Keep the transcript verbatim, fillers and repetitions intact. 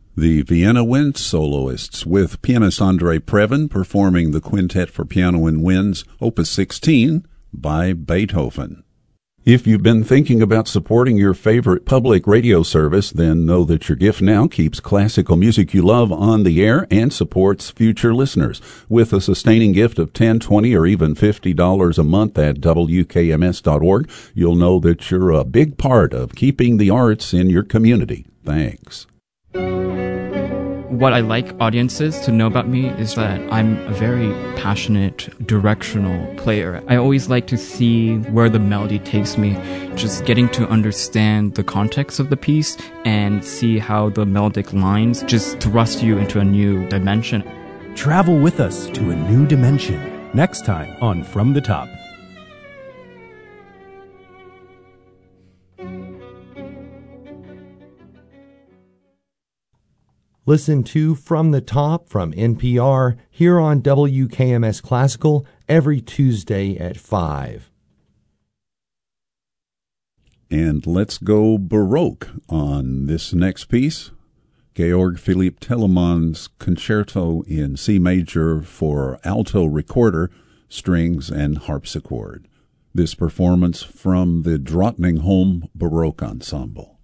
The Vienna Wind Soloists with pianist Andrei Previn performing the Quintet for Piano and Winds, Opus sixteen by Beethoven. If you've been thinking about supporting your favorite public radio service, then know that your gift now keeps classical music you love on the air and supports future listeners. With a sustaining gift of ten dollars, twenty dollars, or even fifty dollars a month at W K M S dot org, you'll know that you're a big part of keeping the arts in your community. Thanks. What I like audiences to know about me is that I'm a very passionate, directional player. I always like to see where the melody takes me, just getting to understand the context of the piece and see how the melodic lines just thrust you into a new dimension. Travel with us to a new dimension next time on From the Top. Listen to From the Top from N P R here on W K M S Classical every Tuesday at five. And let's go Baroque on this next piece. Georg Philipp Telemann's Concerto in C major for alto recorder, strings, and harpsichord. This performance from the Drottningholm Baroque Ensemble.